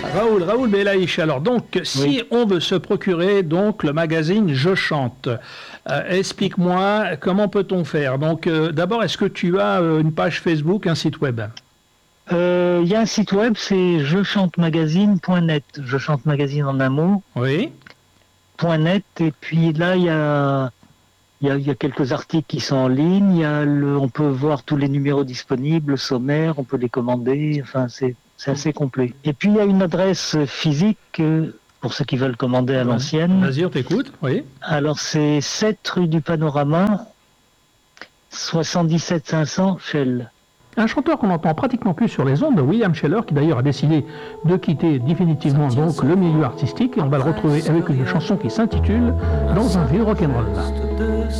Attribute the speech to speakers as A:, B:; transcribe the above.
A: Raoul Belaïch. Alors donc, si
B: Oui.
A: on veut se procurer donc le magazine Je chante, explique-moi comment peut-on faire. Donc d'abord, est-ce que tu as une page Facebook, un site web?
B: Il y a un site web, c'est jechantemagazine.net. Je chante magazine en un mot,
A: Oui.
B: .net. Et puis là, il y a quelques articles qui sont en ligne. On peut voir tous les numéros disponibles, le sommaire, on peut les commander. Enfin, c'est assez complet. Et puis il y a une adresse physique pour ceux qui veulent commander à l'ancienne.
A: Vas-y, on t'écoute. Oui.
B: Alors c'est 7 rue du Panorama, 77 500 Chelles.
A: Un chanteur qu'on n'entend pratiquement plus sur les ondes, William Scheller, qui d'ailleurs a décidé de quitter définitivement donc le milieu artistique, et on va le retrouver avec une chanson qui s'intitule Dans un vieux rock'n'roll.